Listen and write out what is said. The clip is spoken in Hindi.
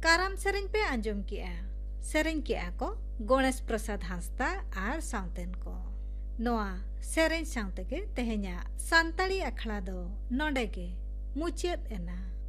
कारम सेरेन पे आंजम किया सेरेन किया को गणेश प्रसाद हांसदा आर साउतेन को नोआ सेरेन साउते के तेहेन्या सांताली अखड़ा दो नोंडे के मुचेद एना।